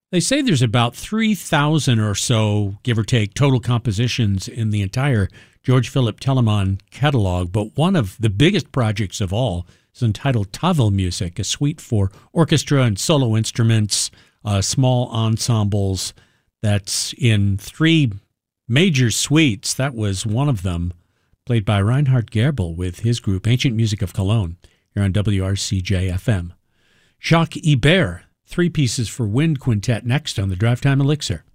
They say there's about 3,000 or so, give or take, total compositions in the entire George Philip Telemann catalog, but one of the biggest projects of all is entitled Tafelmusik, a suite for orchestra and solo instruments, small ensembles. That's in 3 major suites. That was one of them, played by Reinhard Gerbel with his group Ancient Music of Cologne, here on WRCJ-FM. Jacques Ibert, 3 pieces for wind quintet next on the Drive Time Elixir.